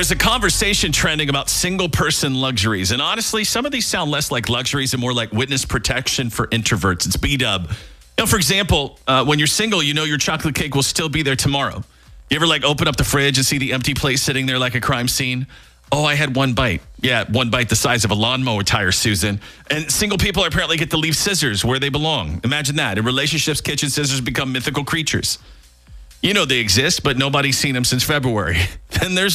There's a conversation trending about single-person luxuries. And honestly, some of these sound less like luxuries and more like witness protection for introverts. It's B-Dub. For example, when you're single, you know your chocolate cake will still be there tomorrow. You ever open up the fridge and see the empty plate sitting there like a crime scene? Oh, I had one bite. Yeah, one bite the size of a lawnmower tire, Susan. And single people apparently get to leave scissors where they belong. Imagine that. In relationships, kitchen scissors become mythical creatures. You know they exist, but nobody's seen them since February. Then there's